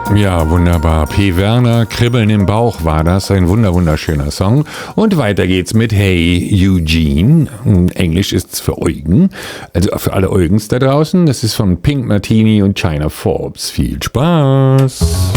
Ja, wunderbar. P. Werner, Kribbeln im Bauch war das. Ein wunderschöner Song. Und weiter geht's mit Hey Eugene. Englisch ist's für Eugen. Also für alle Eugens da draußen. Das ist von Pink Martini und China Forbes. Viel Spaß!